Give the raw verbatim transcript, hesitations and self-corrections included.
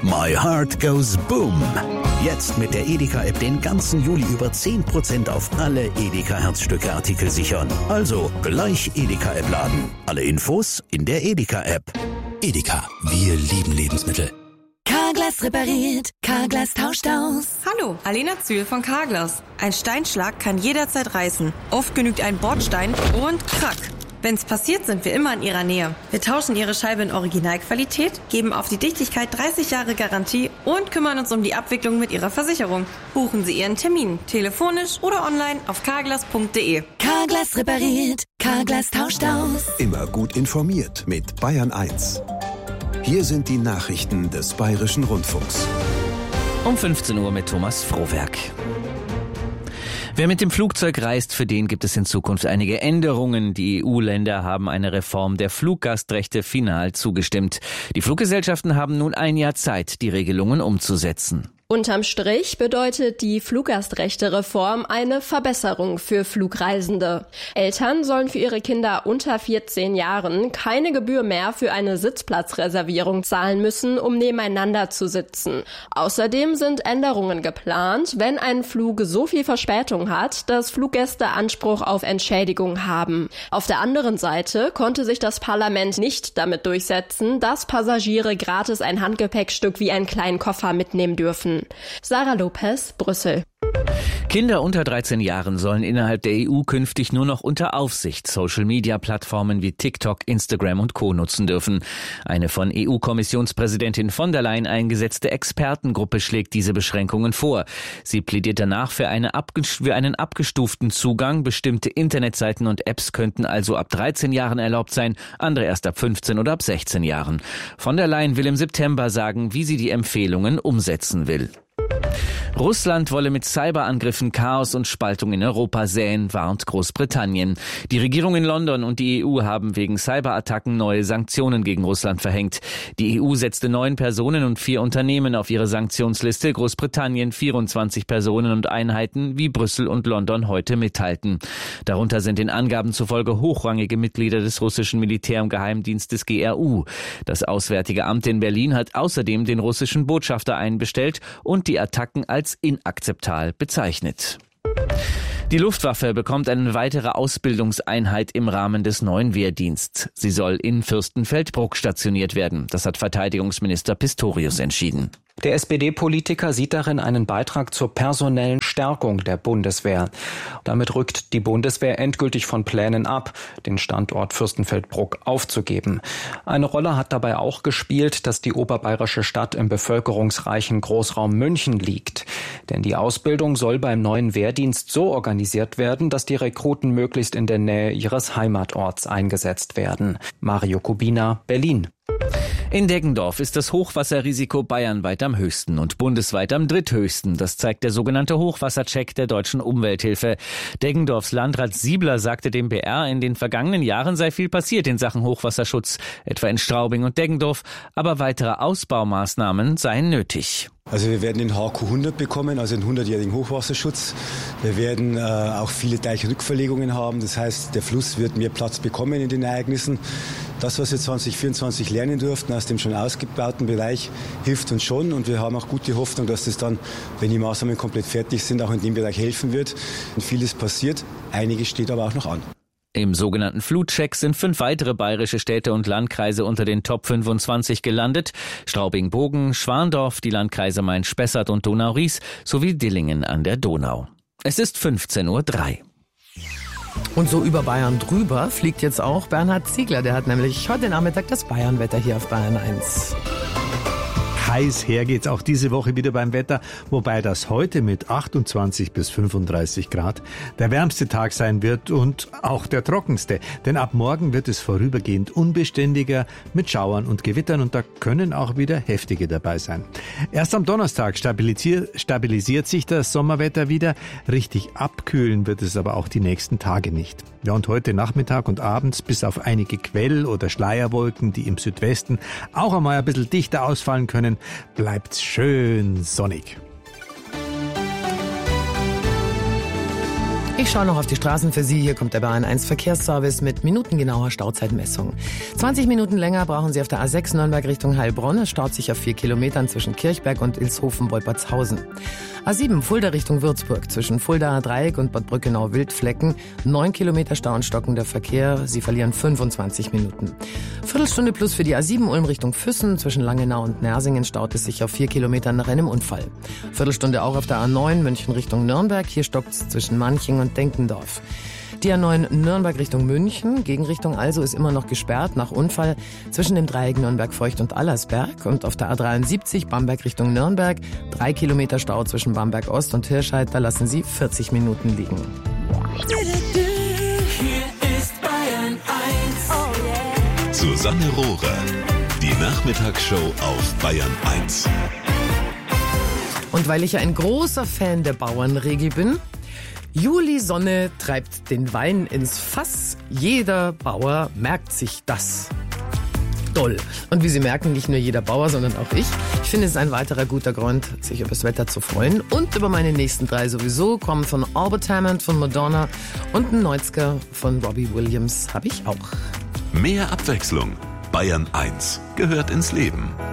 My Heart Goes Boom. Jetzt mit der Edeka-App den ganzen Juli über zehn Prozent auf alle Edeka-Herzstücke-Artikel sichern. Also gleich Edeka-App laden. Alle Infos in der Edeka-App. Edeka, wir lieben Lebensmittel. Carglass repariert, Carglass tauscht aus. Hallo, Alena Zühl von Carglass. Ein Steinschlag kann jederzeit reißen. Oft genügt ein Bordstein und krack. Wenn's passiert, sind wir immer in Ihrer Nähe. Wir tauschen Ihre Scheibe in Originalqualität, geben auf die Dichtigkeit dreißig Jahre Garantie und kümmern uns um die Abwicklung mit Ihrer Versicherung. Buchen Sie Ihren Termin, telefonisch oder online auf carglass punkt de. Carglass repariert, Carglass tauscht aus. Immer gut informiert mit Bayern eins. Hier sind die Nachrichten des Bayerischen Rundfunks. Um fünfzehn Uhr mit Thomas Frohwerk. Wer mit dem Flugzeug reist, für den gibt es in Zukunft einige Änderungen. Die E U-Länder haben einer Reform der Fluggastrechte final zugestimmt. Die Fluggesellschaften haben nun ein Jahr Zeit, die Regelungen umzusetzen. Unterm Strich bedeutet die Fluggastrechte-Reform eine Verbesserung für Flugreisende. Eltern sollen für ihre Kinder unter vierzehn Jahren keine Gebühr mehr für eine Sitzplatzreservierung zahlen müssen, um nebeneinander zu sitzen. Außerdem sind Änderungen geplant, wenn ein Flug so viel Verspätung hat, dass Fluggäste Anspruch auf Entschädigung haben. Auf der anderen Seite konnte sich das Parlament nicht damit durchsetzen, dass Passagiere gratis ein Handgepäckstück wie einen kleinen Koffer mitnehmen dürfen. Sarah Lopez, Brüssel. Kinder unter dreizehn Jahren sollen innerhalb der E U künftig nur noch unter Aufsicht Social-Media-Plattformen wie TikTok, Instagram und Co. nutzen dürfen. Eine von E U-Kommissionspräsidentin von der Leyen eingesetzte Expertengruppe schlägt diese Beschränkungen vor. Sie plädiert danach für, eine abge- für einen abgestuften Zugang. Bestimmte Internetseiten und Apps könnten also ab dreizehn Jahren erlaubt sein, andere erst ab fünfzehn oder ab sechzehn Jahren. Von der Leyen will im September sagen, wie sie die Empfehlungen umsetzen will. Russland wolle mit Cyberangriffen Chaos und Spaltung in Europa säen, warnt Großbritannien. Die Regierung in London und die E U haben wegen Cyberattacken neue Sanktionen gegen Russland verhängt. Die E U setzte neun Personen und vier Unternehmen auf ihre Sanktionsliste, Großbritannien vierundzwanzig Personen und Einheiten, wie Brüssel und London heute mitteilten. Darunter sind den Angaben zufolge hochrangige Mitglieder des russischen Militär- und Geheimdienstes G R U. Das Auswärtige Amt in Berlin hat außerdem den russischen Botschafter einbestellt und die Attacken als inakzeptabel bezeichnet. Die Luftwaffe bekommt eine weitere Ausbildungseinheit im Rahmen des neuen Wehrdienstes. Sie soll in Fürstenfeldbruck stationiert werden. Das hat Verteidigungsminister Pistorius entschieden. Der S P D-Politiker sieht darin einen Beitrag zur personellen Stärkung der Bundeswehr. Damit rückt die Bundeswehr endgültig von Plänen ab, den Standort Fürstenfeldbruck aufzugeben. Eine Rolle hat dabei auch gespielt, dass die oberbayerische Stadt im bevölkerungsreichen Großraum München liegt. Denn die Ausbildung soll beim neuen Wehrdienst so organisiert werden, dass die Rekruten möglichst in der Nähe ihres Heimatorts eingesetzt werden. Mario Kubina, Berlin. In Deggendorf ist das Hochwasserrisiko bayernweit am höchsten und bundesweit am dritthöchsten. Das zeigt der sogenannte Hochwassercheck der Deutschen Umwelthilfe. Deggendorfs Landrat Siebler sagte dem B R, in den vergangenen Jahren sei viel passiert in Sachen Hochwasserschutz, etwa in Straubing und Deggendorf, aber weitere Ausbaumaßnahmen seien nötig. Also wir werden den H Q hundert bekommen, also den hundertjährigen Hochwasserschutz. Wir werden äh, auch viele Deichrückverlegungen haben. Das heißt, der Fluss wird mehr Platz bekommen in den Ereignissen. Das, was wir zwanzig vierundzwanzig lernen durften aus dem schon ausgebauten Bereich, hilft uns schon. Und wir haben auch gute Hoffnung, dass das dann, wenn die Maßnahmen komplett fertig sind, auch in dem Bereich helfen wird. Und vieles passiert, einiges steht aber auch noch an. Im sogenannten Flutcheck sind fünf weitere bayerische Städte und Landkreise unter den Top fünfundzwanzig gelandet. Straubing-Bogen, Schwandorf, die Landkreise Main-Spessart und Donau-Ries sowie Dillingen an der Donau. Es ist fünfzehn Uhr drei. Und so über Bayern drüber fliegt jetzt auch Bernhard Ziegler. Der hat nämlich heute Nachmittag das Bayernwetter hier auf Bayern eins. Heiß her geht's auch diese Woche wieder beim Wetter, wobei das heute mit achtundzwanzig bis fünfunddreißig Grad der wärmste Tag sein wird und auch der trockenste. Denn ab morgen wird es vorübergehend unbeständiger mit Schauern und Gewittern und da können auch wieder heftige dabei sein. Erst am Donnerstag stabilisiert, stabilisiert sich das Sommerwetter wieder. Richtig abkühlen wird es aber auch die nächsten Tage nicht. Ja, und heute Nachmittag und abends bis auf einige Quell- oder Schleierwolken, die im Südwesten auch einmal ein bisschen dichter ausfallen können, bleibt's schön sonnig. Ich schaue noch auf die Straßen für Sie. Hier kommt der Bayern eins Verkehrsservice mit minutengenauer Stauzeitmessung. zwanzig Minuten länger brauchen Sie auf der A sechs Nürnberg Richtung Heilbronn. Es staut sich auf vier Kilometern zwischen Kirchberg und Ilshofen-Wolpertshausen. A sieben Fulda Richtung Würzburg zwischen Fuldaer Dreieck und Bad Brückenau-Wildflecken. neun Kilometer Stau und stockender Verkehr. Sie verlieren fünfundzwanzig Minuten. Viertelstunde plus für die A sieben Ulm Richtung Füssen. Zwischen Langenau und Nersingen staut es sich auf vier Kilometern nach einem Unfall. Viertelstunde auch auf der A neun München Richtung Nürnberg. Hier stockt es zwischen Manching und Denkendorf. Die A neun Nürnberg Richtung München, Gegenrichtung also, ist immer noch gesperrt nach Unfall zwischen dem Dreieck Nürnberg-Feucht und Allersberg. Und auf der A dreiundsiebzig Bamberg Richtung Nürnberg, drei Kilometer Stau zwischen Bamberg-Ost und Hirscheid, da lassen Sie vierzig Minuten liegen. Hier ist Bayern eins. Oh yeah. Susanne Rohrer, die Nachmittagsshow auf Bayern eins. Und weil ich ja ein großer Fan der Bauernregel bin, Juli Sonne treibt den Wein ins Fass. Jeder Bauer merkt sich das. Toll. Und wie Sie merken, nicht nur jeder Bauer, sondern auch ich. Ich finde, es ist ein weiterer guter Grund, sich über das Wetter zu freuen. Und über meine nächsten drei sowieso. Kommen von Albert Hammond, von Madonna und ein neunziger von Robbie Williams habe ich auch. Mehr Abwechslung. Bayern eins gehört ins Leben.